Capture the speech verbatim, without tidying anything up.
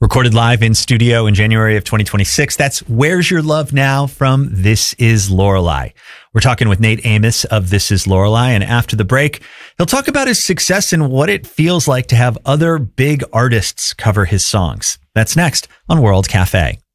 Recorded live in studio in January of twenty twenty-six. That's Where's Your Love Now from This Is Lorelei. We're talking with Nate Amos of This Is Lorelei, and after the break, he'll talk about his success and what it feels like to have other big artists cover his songs. That's next on World Cafe.